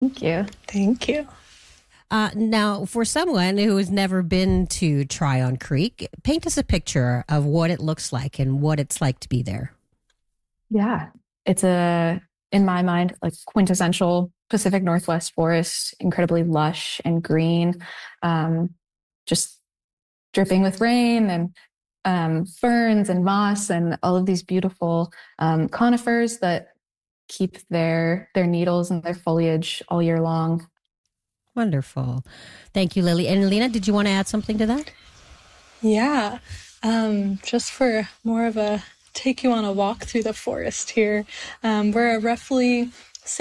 Thank you. Thank you. Now, for someone who has never been to Tryon Creek, paint us a picture of what it looks like and what it's like to be there. Yeah, it's in my mind, like quintessential Pacific Northwest forest, incredibly lush and green, just dripping with rain and ferns and moss and all of these beautiful conifers that keep their needles and their foliage all year long. Wonderful. Thank you, Lily. And Lena, did you want to add something to that? Yeah, just for more of a take you on a walk through the forest here. We're roughly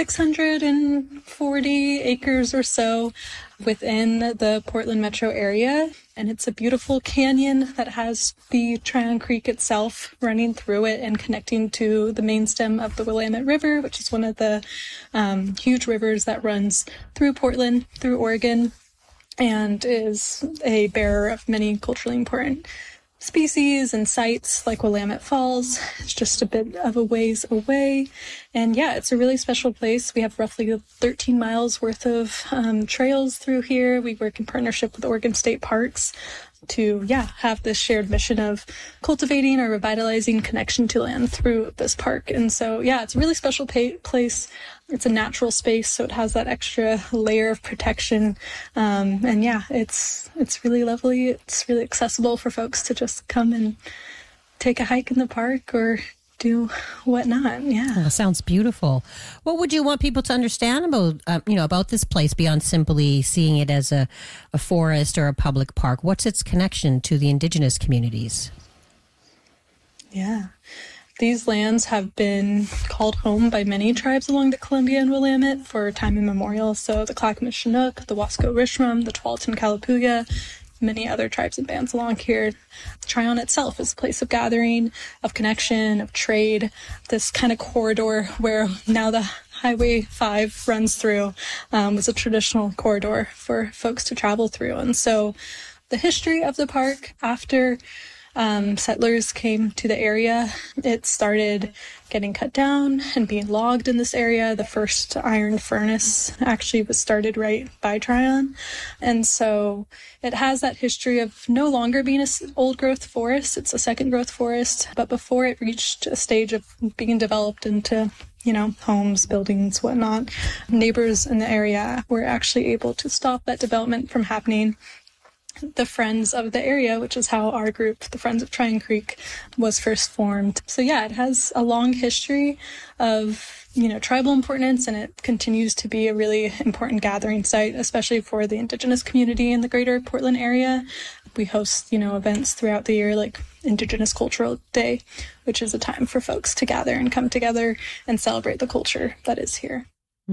640 acres or so within the Portland metro area. And it's a beautiful canyon that has the Tryon Creek itself running through it and connecting to the main stem of the Willamette River, which is one of the huge rivers that runs through Portland, through Oregon, and is a bearer of many culturally important species and sites like Willamette Falls. It's just a bit of a ways away. And yeah, it's a really special place. We have roughly 13 miles worth of trails through here. We work in partnership with Oregon State Parks to, have this shared mission of cultivating or revitalizing connection to land through this park. And so, it's a really special place. It's a natural space, so it has that extra layer of protection. It's really lovely. It's really accessible for folks to just come and take a hike in the park or do whatnot. Yeah. Oh, sounds beautiful. What would you want people to understand about this place beyond simply seeing it as a forest or a public park? What's its connection to the indigenous communities? Yeah. These lands have been called home by many tribes along the Columbia and Willamette for time immemorial. So the Clackamas Chinook, the Wasco Rishram, the Tualatin Kalapuya, many other tribes and bands along here. Tryon itself is a place of gathering, of connection, of trade. This kind of corridor where now the Highway 5 runs through was a traditional corridor for folks to travel through. And so the history of the park after settlers came to the area, it started getting cut down and being logged in this area. The first iron furnace actually was started right by Tryon. And so it has that history of no longer being an old growth forest. It's a second growth forest. But before it reached a stage of being developed into homes, buildings, whatnot, neighbors in the area were actually able to stop that development from happening. The Friends of the area, which is how our group, the Friends of Tryon Creek, was first formed. So it has a long history of, tribal importance, and it continues to be a really important gathering site, especially for the Indigenous community in the greater Portland area. We host, events throughout the year like Indigenous Cultural Day, which is a time for folks to gather and come together and celebrate the culture that is here.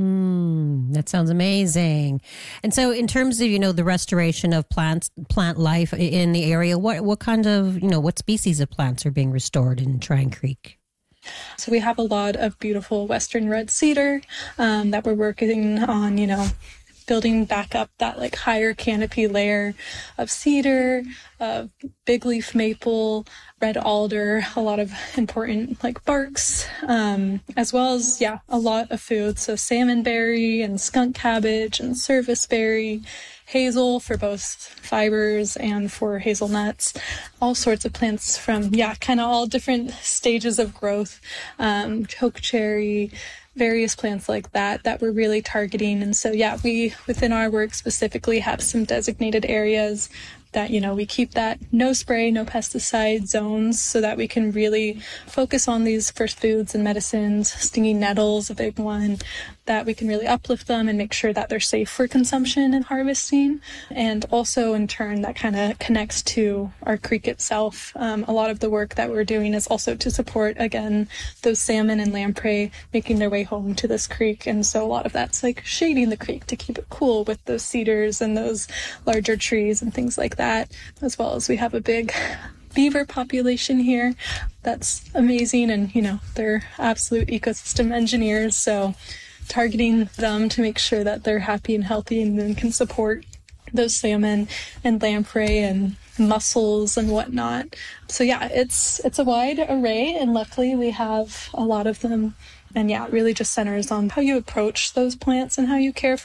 That sounds amazing. And so in terms of, the restoration of plant life in the area, what kind of, what species of plants are being restored in Tryon Creek? So we have a lot of beautiful Western red cedar that we're working on, building back up that higher canopy layer of cedar, of big leaf maple, red alder, a lot of important barks, as well as, a lot of food. So salmonberry and skunk cabbage and serviceberry, hazel for both fibers and for hazelnuts, all sorts of plants from, kind of all different stages of growth, chokecherry, various plants like that we're really targeting. And so, we, within our work specifically, have some designated areas that, we keep that no spray, no pesticide zones so that we can really focus on these first foods and medicines. Stinging nettles, a big one, that we can really uplift them and make sure that they're safe for consumption and harvesting. And also, in turn, that kind of connects to our creek itself. A lot of the work that we're doing is also to support, again, those salmon and lamprey making their way home to this creek. And so a lot of that's shading the creek to keep it cool with those cedars and those larger trees and things like that, as well as we have a big beaver population here. That's amazing. And, they're absolute ecosystem engineers. So targeting them to make sure that they're happy and healthy and then can support those salmon and lamprey and mussels and whatnot. So it's a wide array, and luckily we have a lot of them And yeah, it really just centers on how you approach those plants and how you care for